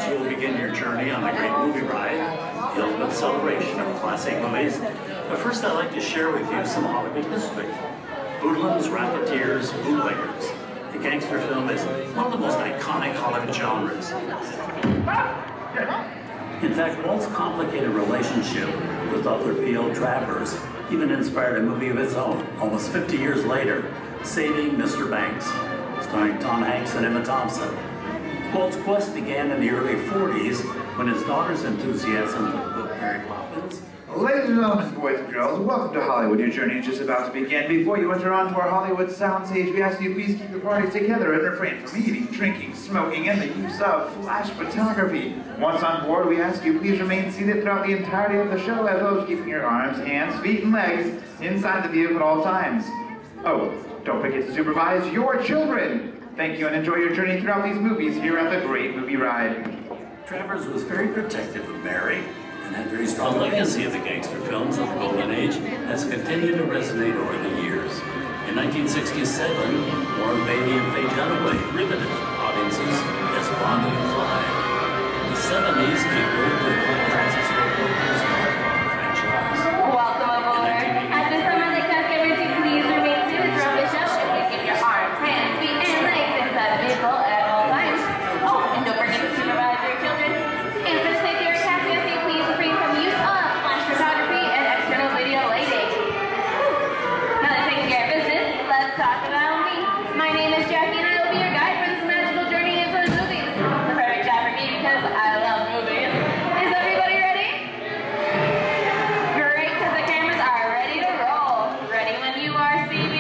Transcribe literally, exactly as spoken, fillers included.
you'll begin your journey on a great movie ride, the ultimate celebration of classic movies. But first, I'd like to share with you some Hollywood history. Hoodlums, racketeers, bootleggers. The gangster film is one of the most iconic Hollywood genres. In fact, Walt's complicated relationship with Arthur Field Travers even inspired a movie of its own, almost fifty years later, Saving Mister Banks, starring Tom Hanks and Emma Thompson. Walt's quest began in the early forties when his daughter's enthusiasm for the book Mary Poppins. Ladies and gentlemen, boys and girls, welcome to Hollywood. Your journey is just about to begin. Before you enter onto our Hollywood soundstage, we ask you please keep your parties together and refrain from eating, drinking, smoking, and the use of flash photography. Once on board, we ask you please remain seated throughout the entirety of the show, as well as keeping your arms, hands, feet, and legs inside the vehicle at all times. Oh, don't forget to supervise your children. Thank you and enjoy your journey throughout these movies here at the Great Movie Ride. Travers was very protective of Mary, and that very strong legacy of the gangster films of the Golden Age has continued to resonate over the years. In nineteen sixty-seven, Warren Beatty and Faye Dunaway riveted audiences as Bonnie and Clyde. In the seventies, Dick Wolf